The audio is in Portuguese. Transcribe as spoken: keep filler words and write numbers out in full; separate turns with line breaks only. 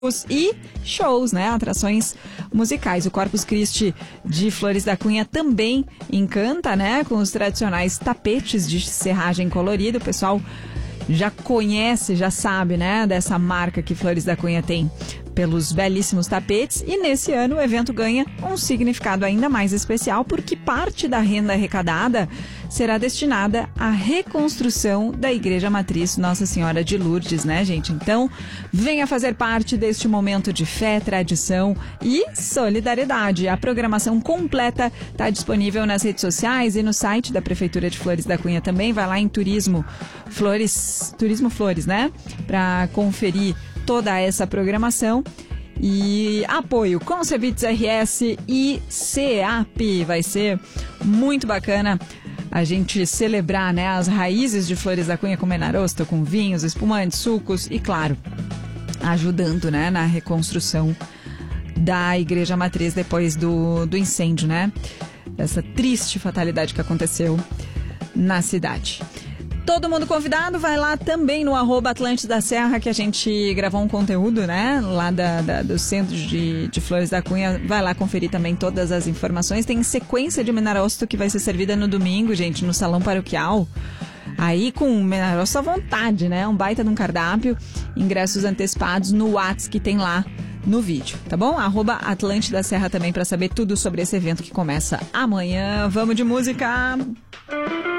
e shows, né? Atrações musicais. O Corpus Christi de Flores da Cunha também encanta, né? Com os tradicionais tapetes de serragem colorida. O pessoal já conhece, já sabe, né? Dessa marca que Flores da Cunha tem pelos belíssimos tapetes. E nesse ano o evento ganha um significado ainda mais especial, porque parte da renda arrecadada será destinada à reconstrução da Igreja Matriz Nossa Senhora de Lourdes, né, gente? Então, venha fazer parte deste momento de fé, tradição e solidariedade. A programação completa está disponível nas redes sociais e no site da Prefeitura de Flores da Cunha também. Vai lá em Turismo Flores, Turismo Flores, né? Para conferir toda essa programação. E apoio Concevits R S e C A P. Vai ser muito bacana a gente celebrar, né, as raízes de Flores da Cunha com menarosto, com vinhos, espumantes, sucos e, claro, ajudando, né, na reconstrução da Igreja Matriz depois do, do incêndio, né? Dessa triste fatalidade que aconteceu na cidade. Todo mundo convidado, vai lá também no arroba Atlântida da Serra, que a gente gravou um conteúdo, né? Lá da, da, do centro de, de Flores da Cunha. Vai lá conferir também todas as informações. Tem sequência de menarosto que vai ser servida no domingo, gente, no Salão Paroquial. Aí com menarosto à vontade, né? Um baita de um cardápio. Ingressos antecipados no WhatsApp que tem lá no vídeo, tá bom? Arroba Atlântida da Serra também para saber tudo sobre esse evento que começa amanhã. Vamos de música!